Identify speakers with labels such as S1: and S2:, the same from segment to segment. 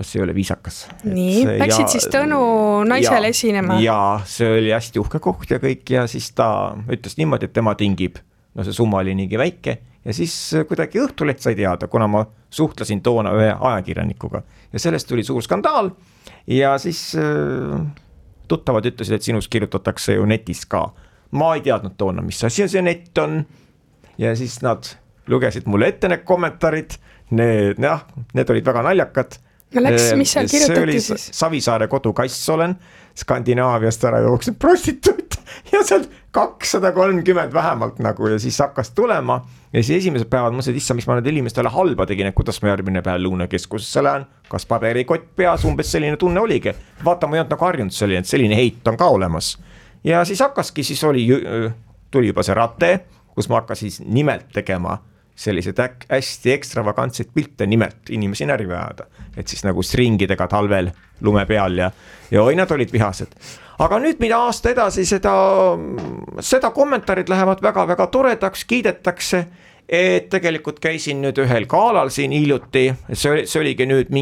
S1: see ei ole viisakas.
S2: Nii, läksid siis Tõnu naisele esinema?
S1: Ja see oli hästi uhke koht ja kõik ja siis ta ütles niimoodi, et tema tingib, no see summa oli niigi väike ja siis kuidagi Õhtuleht sai teada, kuna ma suhtlesin toona ühe ajakirjanikuga ja sellest tuli suur skandaal ja siis tuttavad ütlesid, et sinust kirjutatakse ju netis ka. Ma ei teadnud toona, mis asi see net on ja siis nad lugesid mulle ette need kommentaarid, need olid väga naljakad.
S2: No läks, mis seal kirjutati siis?
S1: See oli Savisaare kodukass olen, Skandinaaviast ära jooksnud prostituut ja seal 230 vähemalt nagu ja siis hakkas tulema ja siis esimesed päevad mõtlesin, et issa, mis ma nüüd inimestele halba tegin, et kuidas ma järgmine päev Lõunakeskusesse lähen, kas paberikott peas, umbes selline tunne oligi. Vaata, ma ei olnud nagu harjunud selline heit on ka olemas. Ja siis hakkaski, siis tuli juba see rate, kus ma hakkasin nimelt tegema sellised hästi ekstravagantseid pilte nimelt inimesi närvi ajada. Et siis nagu stringidega talvel lume peal ja oi, nad olid vihased. Aga nüüd, mida aasta edasi, seda kommentaarid lähevad väga-väga toredaks, kiidetakse, et tegelikult käisin nüüd ühel galal siin hiljuti, see oligi nüüd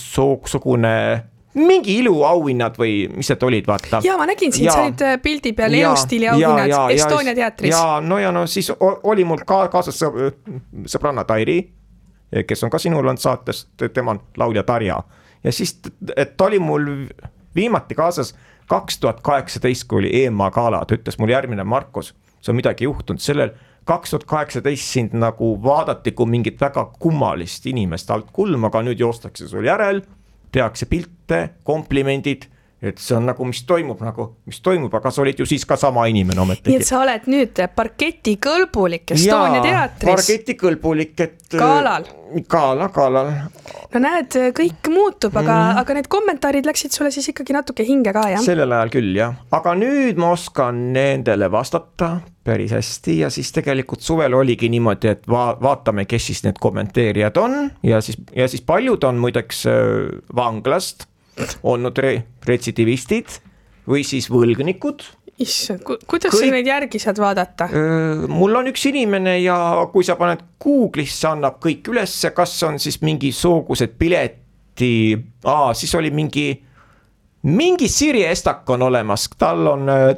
S1: mingi iluauhinnad või mis need olid, vaata.
S2: Ja ma nägin siin, sa olid pildi peal elustiili auhinnad Estonia teatris.
S1: Ja siis oli mul kaasas sõbranna Tairi, kes on ka sinul on saatest, tema on laulja Tarja. Ja siis ta oli mul viimati kaasas 2018, kui oli EMA gala, ta ütles mul järgmine Markus, see on midagi juhtunud sellel 2018 sind nagu vaadati kui mingit väga kummalist inimest alt kulm, aga nüüd joostakse sul järel, tehakse pilte, komplimendid, et see on nagu, mis toimub, aga sa olid ju siis ka sama inimene ometegi.
S2: Nii et sa oled nüüd parketikõlbulik Estonia teatris.
S1: Parketikõlbulik, et Kaalal.
S2: No näed, kõik muutub, aga need kommentaarid läksid sulle siis ikkagi natuke hinge ka, jah?
S1: Sellel ajal küll, jah. Aga nüüd ma oskan nendele vastata päris hästi ja siis tegelikult suvel oligi niimoodi, et vaatame, kes siis need kommenteerijad on ja siis paljud on muideks vanglast olnud retsidivistid või siis võlgnikud.
S2: Issand, kuidas sa neid järgi saad vaadata?
S1: Mul on üks inimene ja kui sa paned Google'isse, annab kõik ülesse, kas on siis mingi soogused pileti, siis oli mingi Siri Estak on olemas, tal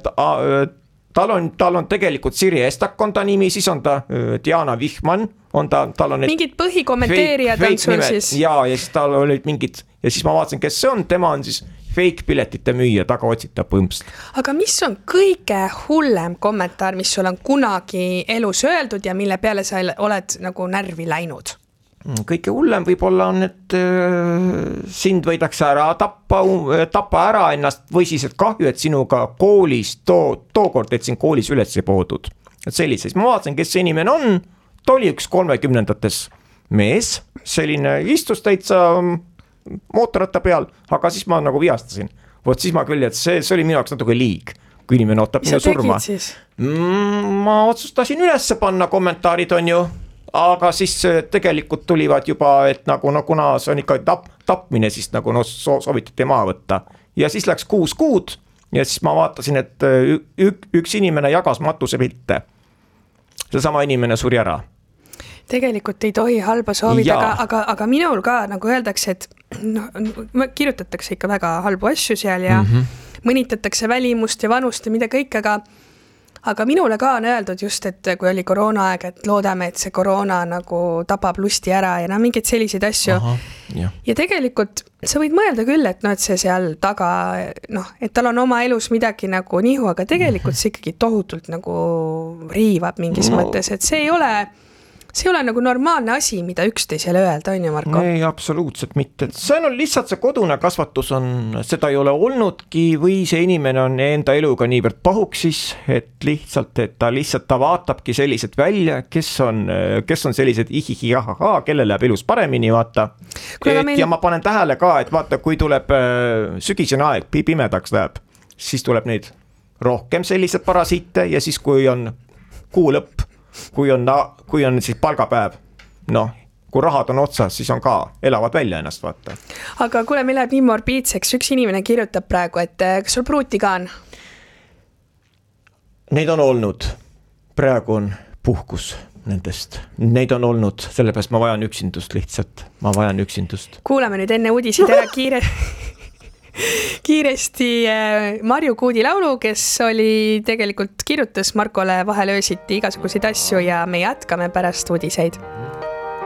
S1: on tegelikult Siri Estak on ta nimi, siis on ta Diana Vihman, tal on
S2: mingid põhikommenteerijad on sul siis?
S1: Ja siis tal olid mingid, ja siis ma vaatasin, kes see on, tema on siis fake piletite müüja, taga otsita põmpst.
S2: Aga mis on kõige hullem kommentaar, mis sul on kunagi elus öeldud ja mille peale sa oled nagu närvi läinud?
S1: Kõige hullem võib-olla on, et sind võidakse ära tappa ära ennast või siis, et kahju, et sinuga koolis, tookord, et sind koolis üles ei poodud. Et sellises, ma vaatasin, kes see inimene on, ta oli üks 30-ndates mees, selline istus täitsa mootorratta peal, aga siis ma nagu viastasin. Vot siis ma küll, et see oli minu jaoks natuke liig, kui inimene ootab minu surma. Ma otsustasin ülesse panna kommentaarid on ju, aga siis tegelikult tulivad juba, et nagu kuna see on ikka tapmine, siis nagu soovitati maha võtta. Ja siis läks 6 kuud ja siis ma vaatasin, et üks inimene jagas matusepilte. See sama inimene suri ära.
S2: Tegelikult ei tohi halba soovida, aga minul ka nagu öeldakse, et kirjutatakse ikka väga halbu asju seal ja mõnitatakse välimust ja vanust ja mida kõik, aga minule ka on öeldud just, et kui oli koroona aeg, et loodame, et see koroona nagu tapab lusti ära ja mingeid selliseid asju. Ja tegelikult sa võid mõelda küll, et et see seal taga, et tal on oma elus midagi nagu nihu, aga tegelikult see ikkagi tohutult nagu riivab mingis mõttes, et see ei ole nagu normaalne asi, mida üksteisele öelda, on ju, Marko?
S1: Ei, absoluutselt mitte. See on lihtsalt see kodune kasvatus seda ei ole olnudki või see inimene on enda eluga niivõrd pahuksis, et ta vaatabki sellised välja, kes on sellised ihihi-jahaha, kelle läheb elus paremini, vaata. Ja ma panen tähele ka, et vaata, kui tuleb sügisene aeg, pimedaks läheb, siis tuleb neid rohkem sellised parasiite ja siis kui on kuu lõpp, kui on siis palgapäev, kui rahad on otsas, siis on ka, elavad välja ennast, vaata.
S2: Aga kuule, meil läheb nii morbiidseks, üks inimene kirjutab praegu, et kas sul pruuti ka on?
S1: Neid on olnud, praegu on puhkus, nendest. Neid on olnud, sellepärast ma vajan üksindust lihtsalt. Ma vajan üksindust.
S2: Kuulame nüüd enne uudisid ära kiiresti Marju Kuudi laulu, kes oli tegelikult kirjutas Markole vahel öösiti igasuguseid asju ja me jätkame pärast uudiseid.